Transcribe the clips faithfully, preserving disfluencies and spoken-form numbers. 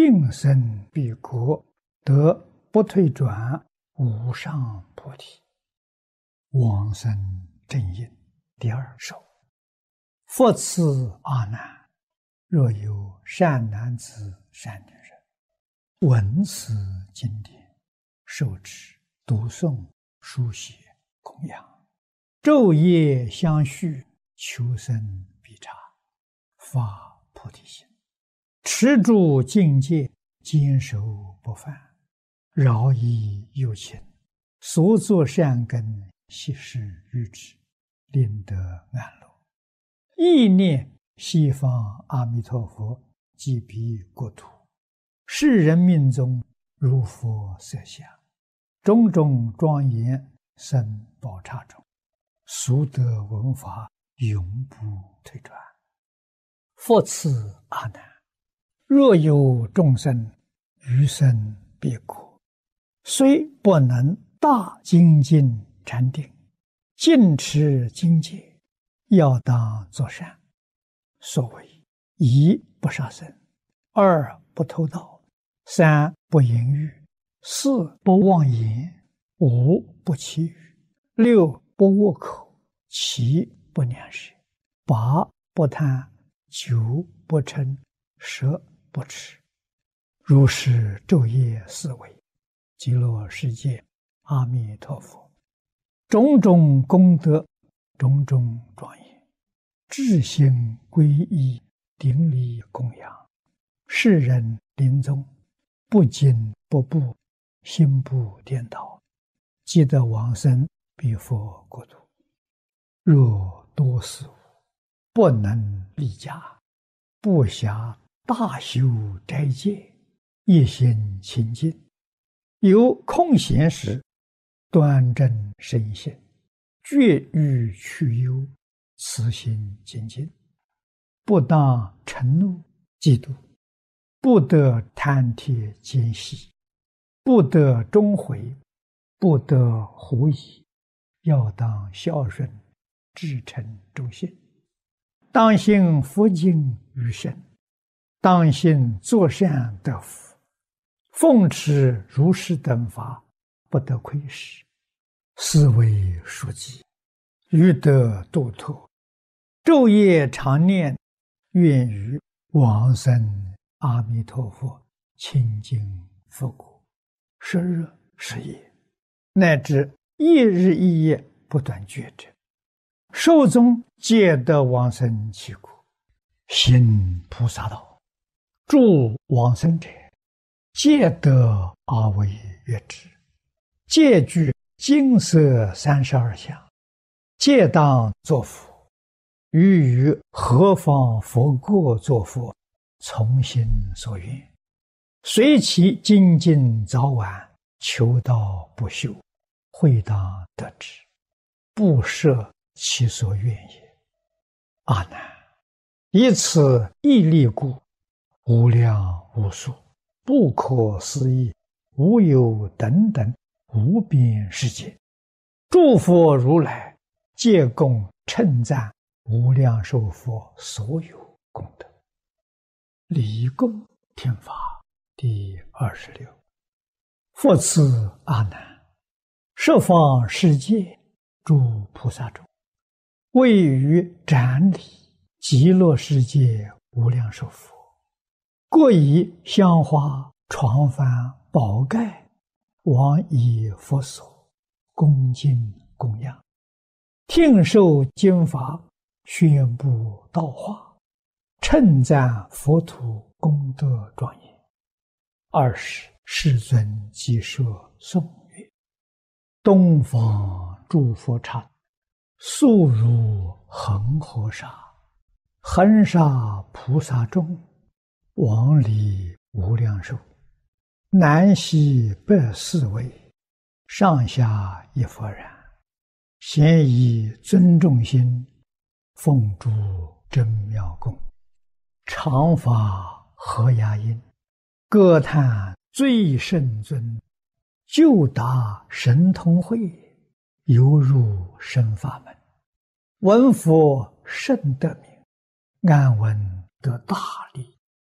定生彼国，得不退转无上菩提。往生正因第二首。复次阿难，若有善男子善女人，闻此经典，受持读诵书写供养，昼夜相续，求生必察，发菩提心，持住境界，坚守不犯，饶益有情，所作善根悉施于之，令得安乐。意念西方阿弥陀佛即彼国土，世人命中如佛色相，种种庄严生宝刹中，速得闻法，永不退转。复次阿难，若有众生余生彼国，虽不能大精进禅定，尽持精戒，要当作善。所谓一不杀生，二不偷盗，三不淫欲，四不妄言，五不绮语，六不恶口，七不两舌，八不贪，九不嗔，十不痴。如是昼夜思维，极乐世界阿弥陀佛种种功德，种种庄严，至心皈依，顶礼供养，世人临终不惊不怖，心不颠倒，即得往生彼佛国土。若多死无，不能立家，不暇大修斋戒，一心清净，有空闲时，端正身心，绝欲去忧，慈心精进，不当嗔怒嫉妒，不得贪帖奸细，不得终悔，不得狐疑，要当孝顺，至诚忠信，当信佛经于身，当信作善得福，奉持如是等法，不得亏失，是为书记，欲得度脱，昼夜常念，愿于往生阿弥陀佛清净佛国，十日十夜，乃至一日一夜不断觉者，寿终皆得往生其国，行菩萨道，助往生者，皆得阿惟越致，皆具金色三十二相，皆当作佛。于于何方佛国作佛，从心所愿，随其精进早晚，求道不休，会当得之，不设其所愿也。阿难，以此一力故，无量无数不可思议无有等等无边世界，诸佛如来皆共称赞无量寿佛所有功德。礼供听法第二十六。复次阿难，十方世界诸菩萨中，位于展礼极乐世界无量寿佛，各以香花床幡宝盖往以佛所，恭敬供养，听受经法，宣布道化，称赞佛土功德庄严。二是世尊即说颂曰：东方诸佛刹，速如恒河沙，恒沙菩萨众，往礼无量寿，南西北四位，上下一佛然，咸以尊重心，奉诸真妙供，常法和雅音，歌叹最圣尊，就达神通会，犹入生法门，闻佛甚得名，安闻得大利，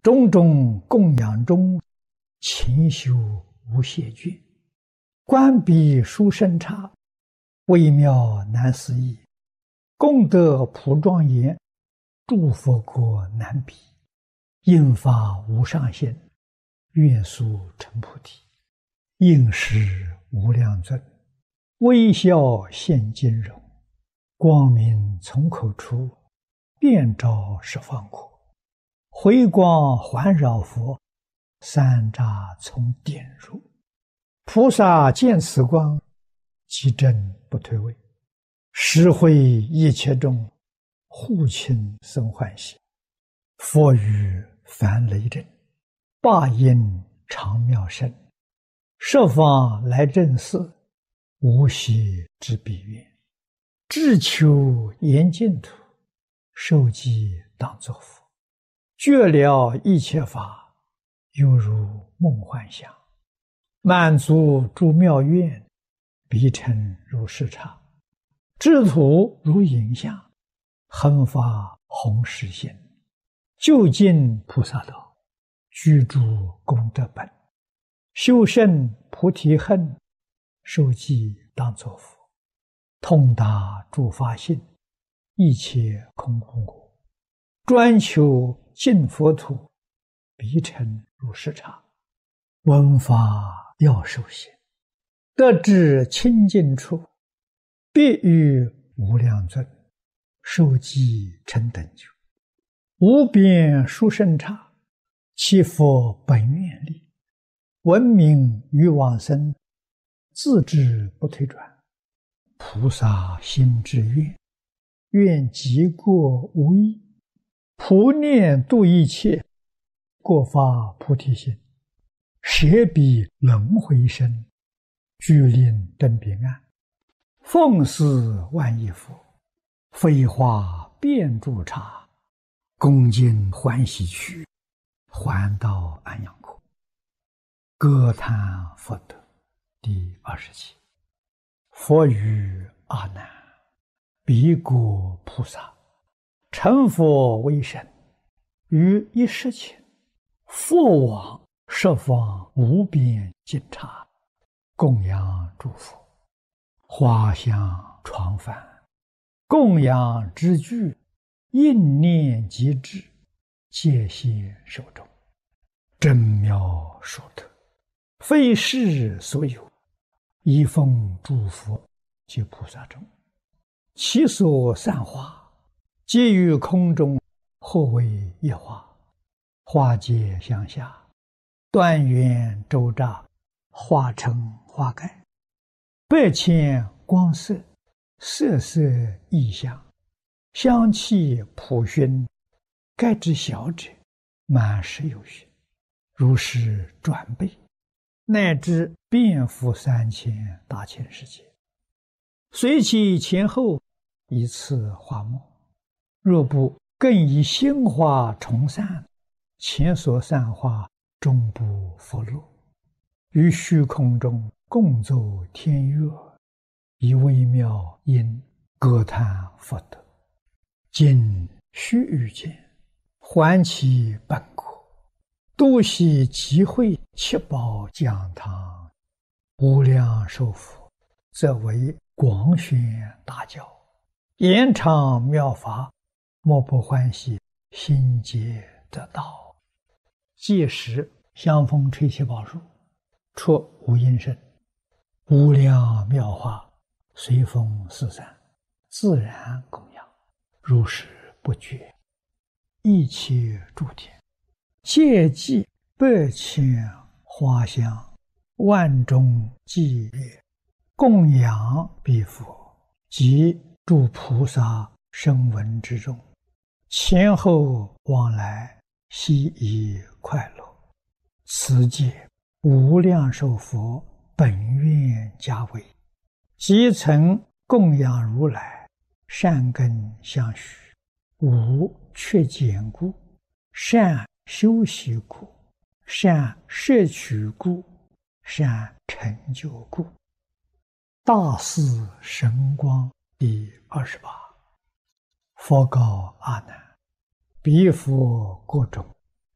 种种供养中，勤修无懈倦。观彼殊胜差，微妙难思议。功德普庄严，诸佛国难比。应发无上心，愿速成菩提。应时无量尊，微笑现金容。光明从口出，遍照十方国。回光环绕佛，三匝从点入。菩萨见此光，即正不退位。实会一切众，护亲生欢喜。佛语凡雷震，霸音长妙声。十方来正寺，无息之彼愿。志求严净土，受记当作佛。觉了一切法，犹如梦幻想。满足诸妙愿，彼尘如视察。智土如影像，恒发弘誓心。究竟菩萨道，居住功德本。修胜菩提恨，受记当作佛。通达诸法性，一切空空果。专求净佛土，彼尘如视察。闻法要受行，得至清净处，必遇无量尊。受记成等觉，无边殊胜刹。其佛本愿力，闻名于往生，自知不退转。菩萨心之愿，愿极过无异。普念度一切，过发菩提心。舍彼轮回身，具令登彼岸。奉祀万亿佛，飞花遍诸刹。恭敬欢喜去，还到安阳国。歌叹佛德第二十七。佛语阿难：彼国菩萨，成佛为身，于一时前，佛往十方无边尽刹，供养诸佛。花香床幡，供养之具，应念即至，戒现手中。真妙殊特，非世所有。一奉诸佛及菩萨中，其所散花，皆于空中，或为一花。花结相下，端圆周匝，花成花盖。百千光色，色色异香，香气普熏。盖之小者，满室有余，如是转倍，乃至遍覆三千大千世界。随其前后，以次花末。若不更以新花重散，前所散花终不复落。于虚空中共奏天乐，以微妙音歌叹佛德。今须臾间，还其本国，多悉集会七宝讲堂。无量寿佛，则为广宣大教，延长妙法，莫不欢喜，心结得道。届时香风吹七宝树，出无音声，无量妙法随风四散，自然供养，如是不绝。一切诸天，皆记百千花香，万众伎乐，供养彼佛及诸菩萨声闻之中，前后往来，悉以快乐。此界无量寿佛本愿家为，即曾供养如来，善根相续，无缺减故，善修习故，善摄取故，善成就故。大士神光第二十八。佛告阿难：彼佛国中，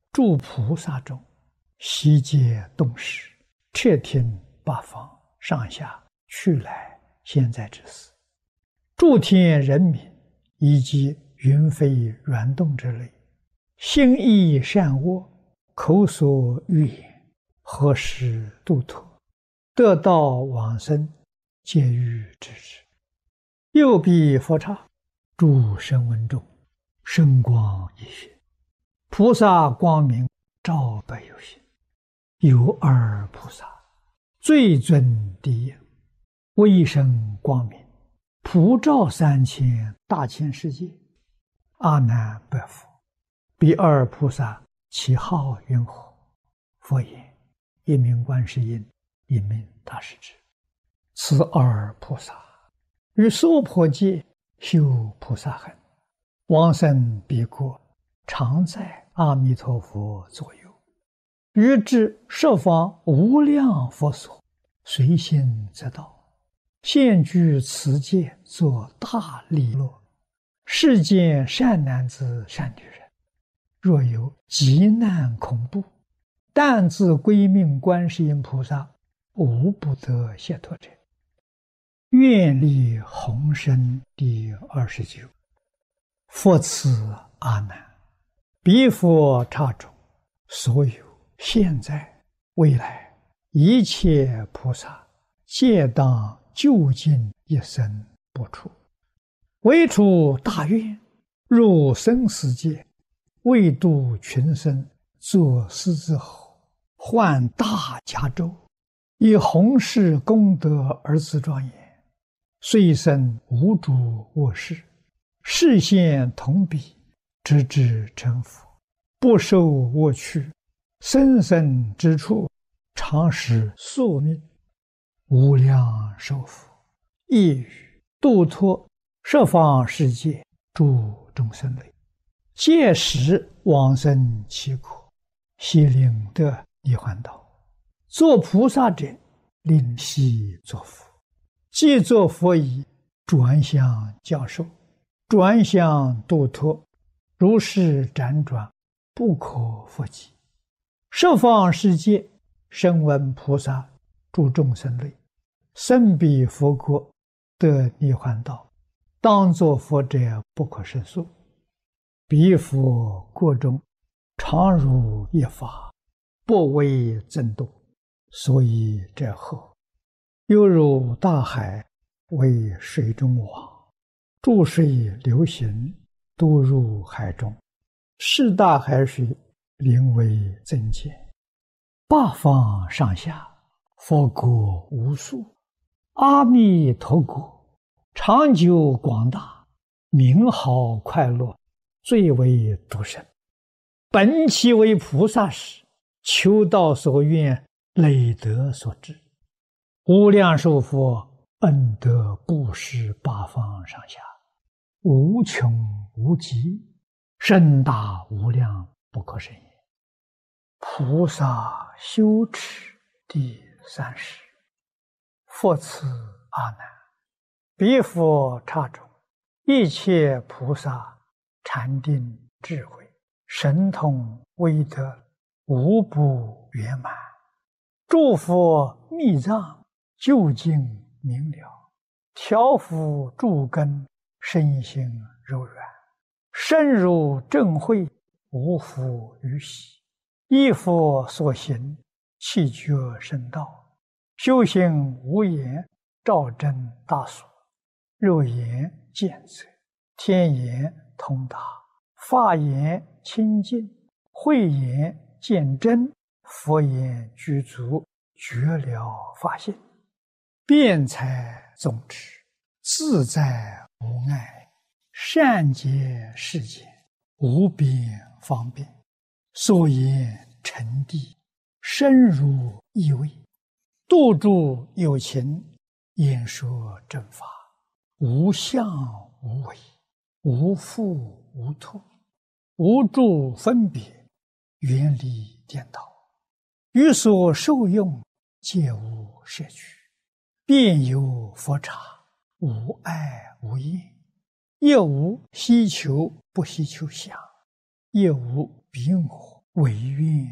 诸菩萨中，悉皆动识，彻听八方上下去来现在之事，诸天人民以及云飞软动之类，心意善恶，口所欲言，何时度脱，得道往生，皆欲知之。右臂佛刹，诸声闻中，圣光一现，菩萨光明照百有心。有二菩萨，最尊第一，威声光明，普照三千大千世界。阿难白佛：彼二菩萨其号云何？佛言：一名观世音，一名大势至。此二菩萨于娑婆界修菩萨行，往生彼国，常在阿弥陀佛左右，于至十方无量佛所，随心则到，现居此界，作大利乐。世间善男子善女人，若有急难恐怖，但自归命观世音菩萨，无不得解脱者。愿力宏深第二十九。佛赐阿难：彼佛刹中，所有现在未来一切菩萨，皆当究竟一生不出，唯出大愿，入生死界，为度群生，作狮子吼，换大迦州，以弘誓功德而自庄严。虽生无诸恶事，示现同彼，直至成佛，不受恶趣，生生之处，常使宿命，无量寿福，亦语度脱十方世界诸众生类，届时往生其国，悉令得涅槃道。作菩萨者，令悉作佛。既作佛已，转向教授，转向度脱，如是辗转，不可复计。十方世界声闻菩萨诸众生类，生彼佛国，得涅槃道，当作佛者不可胜数。彼佛国中，常如一法，不为增度，所以者后，犹如大海为水中网，注水流行，都入海中，是大海水灵为增减。八方上下，佛国无数，阿弥陀国长久广大，名好快乐，最为独生。本其为菩萨时，求道所愿，累德所致。无量寿佛恩德布施八方上下，无穷无极，甚大无量，不可胜也。菩萨修持第三十。佛赐阿难：彼佛刹中，一切菩萨禅定智慧神通威德，无不圆满。诸佛密藏究竟明了，调伏诸根，身心柔软，深入正慧，无复于喜。依佛所行，气觉深道，修行无言，照真大所。肉眼见则，天眼通达，法眼清净，慧眼见真，佛眼具足，觉了法性。辩才总持，自在无碍，善解世间，无边方便。所言成谛，深入意味，度诸有情，演说正法，无相无为，无复无脱，无诸分别，远离颠倒，于所受用，皆无摄取，遍有佛刹，无碍无厌，亦无希求不希求相，亦无彼我， 唯愿